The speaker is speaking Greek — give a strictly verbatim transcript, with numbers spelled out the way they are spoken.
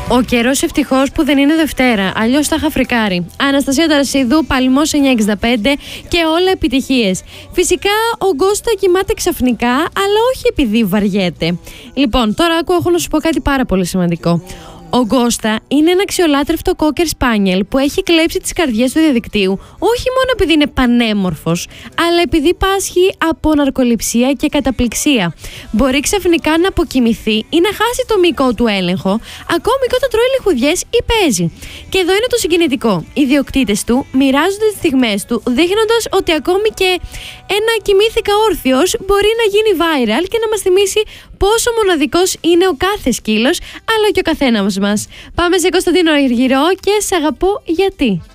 Ο καιρός ευτυχώς που δεν είναι Δευτέρα, αλλιώς θα είχα φρικάρει. Αναστασία Ταρασίδου, Παλμός εννιακόσια εξήντα πέντε και όλα επιτυχίες. Φυσικά ο Γκώστα κοιμάται ξαφνικά, αλλά όχι επειδή βαριέται. Λοιπόν, τώρα άκου, έχω να σου πω κάτι πάρα πολύ σημαντικό. Ο Γκώστα είναι ένα αξιολάτρευτο κόκερ σπάνιελ που έχει κλέψει τις καρδιές του διαδικτύου, όχι μόνο επειδή είναι πανέμορφος, αλλά επειδή πάσχει από ναρκοληψία και καταπληξία. Μπορεί ξαφνικά να αποκοιμηθεί ή να χάσει το μυϊκό του έλεγχο, ακόμη και όταν τρώει λιχουδιές ή παίζει. Και εδώ είναι το συγκινητικό. Οι ιδιοκτήτες του μοιράζονται τις στιγμές του, δείχνοντας ότι ακόμη και ένα «κοιμήθηκα όρθιος» μπορεί να γίνει viral και να μας θυμίσει πόσο μοναδικός είναι ο κάθε σκύλος, αλλά και ο καθένας μας. Πάμε σε Κωνσταντίνο Αργυρό και «Σ' αγαπώ γιατί».